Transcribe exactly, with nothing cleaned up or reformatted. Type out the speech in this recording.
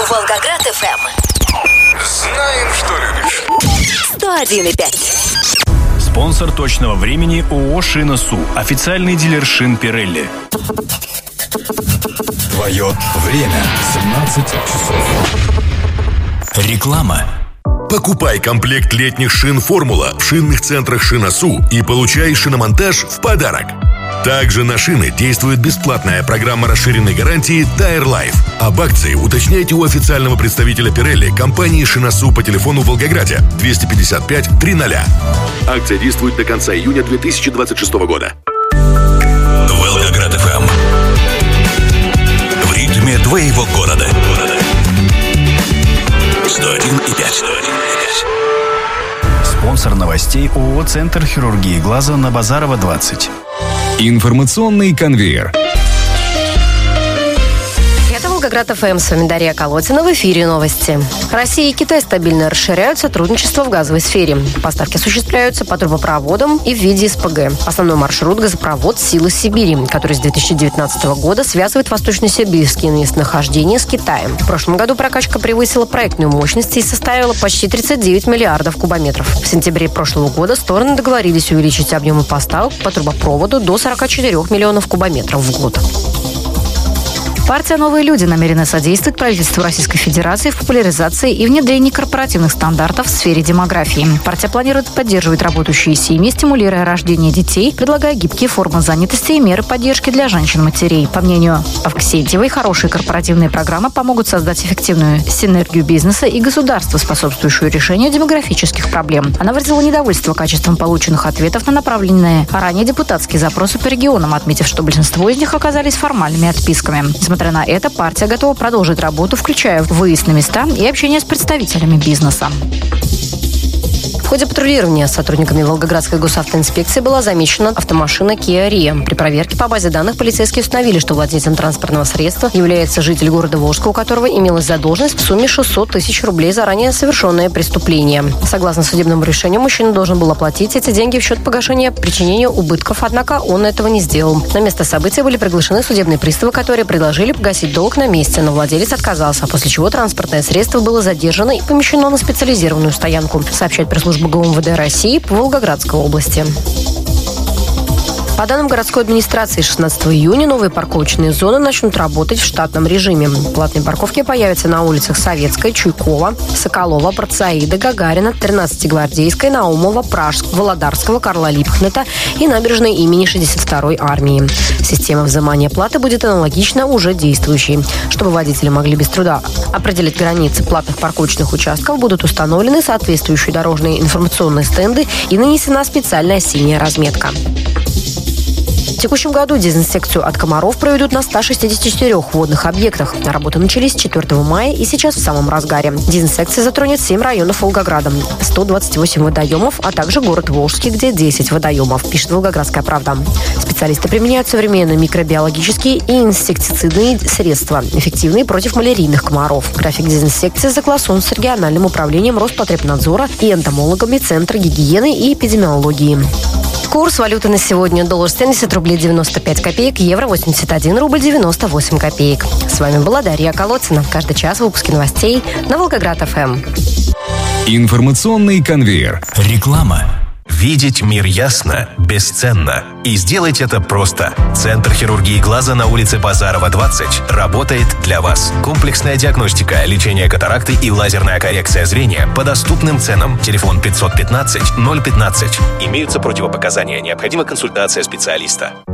Волгоград эф эм. Знаем, что любишь. сто один и пять. Спонсор точного времени ООО «Шина Су». Официальный дилер шин Pirelli. Твое время. семнадцать часов. Реклама. Покупай комплект летних шин «Формула» в шинных центрах «Шина Су» и получай шиномонтаж в подарок. Также на шины действует бесплатная программа расширенной гарантии Tire Life. Об акции уточняйте у официального представителя Pirelli компании «Шина Су» по телефону в Волгограде двести пятьдесят пять триста. Акция действует до конца июня две тысячи двадцать шестого года. Волгоград эф эм. В ритме твоего города. сто один и пять. Спонсор новостей ООО «Центр хирургии глаза» на Базарова, двадцать. Информационный конвейер. Это Волгоград эф эм. С вами Дарья Колотина. В эфире новости. Россия и Китай стабильно расширяют сотрудничество в газовой сфере. Поставки осуществляются по трубопроводам и в виде эс пэ гэ. Основной маршрут – газопровод «Силы Сибири», который с две тысячи девятнадцатого года связывает восточно-сибирские местонахождения с Китаем. В прошлом году прокачка превысила проектную мощность и составила почти тридцать девять миллиардов кубометров. В сентябре прошлого года стороны договорились увеличить объемы поставок по трубопроводу до сорок четыре миллионов кубометров в год. Партия «Новые люди» намерена содействовать правительству Российской Федерации в популяризации и внедрении корпоративных стандартов в сфере демографии. Партия планирует поддерживать работающие семьи, стимулируя рождение детей, предлагая гибкие формы занятости и меры поддержки для женщин-матерей. По мнению Авксентьевой, хорошие корпоративные программы помогут создать эффективную синергию бизнеса и государства, способствующую решению демографических проблем. Она выразила недовольство качеством полученных ответов на направленные ранее депутатские запросы по регионам, отметив, что большинство из них оказались формальными отписками. Несмотря на это, партия готова продолжить работу, включая выезд на места и общение с представителями бизнеса. В ходе патрулирования сотрудниками Волгоградской госавтоинспекции была замечена автомашина Kia Rio. При проверке по базе данных полицейские установили, что владельцем транспортного средства является житель города Волжска, у которого имелась задолженность в сумме шестьсот тысяч рублей за ранее совершенное преступление. Согласно судебному решению, мужчина должен был оплатить эти деньги в счет погашения причинения убытков, однако он этого не сделал. На место события были приглашены судебные приставы, которые предложили погасить долг на месте, но владелец отказался, после чего транспортное средство было задержано и помещено на специализированную стоянку, сообщает пресс-служба гэ у эм вэ дэ России по Волгоградской области. По данным городской администрации, шестнадцатого июня новые парковочные зоны начнут работать в штатном режиме. Платные парковки появятся на улицах Советской, Чуйкова, Соколова, Процаида, Гагарина, тринадцатигвардейской, Наумова, Пражского, Володарского, Карла Липкнехта и набережной имени шестьдесят второй армии. Система взимания платы будет аналогична уже действующей. Чтобы водители могли без труда определить границы платных парковочных участков, будут установлены соответствующие дорожные информационные стенды и нанесена специальная синяя разметка. В текущем году дезинсекцию от комаров проведут на ста шестидесяти четырёх водных объектах. Работы начались четвёртого мая и сейчас в самом разгаре. Дезинсекция затронет семь районов Волгограда, сто двадцать восемь водоемов, а также город Волжский, где десять водоемов, пишет «Волгоградская правда». Специалисты применяют современные микробиологические и инсектицидные средства, эффективные против малярийных комаров. График дезинсекции согласован с региональным управлением Роспотребнадзора и энтомологами Центра гигиены и эпидемиологии. Курс валюты на сегодня: доллар семьдесят рублей девяносто пять копеек, евро восемьдесят один рубль девяносто восемь копеек. С вами была Дарья Колотина. Каждый час выпуски новостей на Волгоград эф эм. Информационный конвейер. Реклама. Видеть мир ясно бесценно. И сделать это просто. Центр хирургии глаза на улице Базарова, двадцать работает для вас. Комплексная диагностика, лечение катаракты и лазерная коррекция зрения по доступным ценам. Телефон пятьсот пятнадцать ноль пятнадцать. Имеются противопоказания. Необходима консультация специалиста.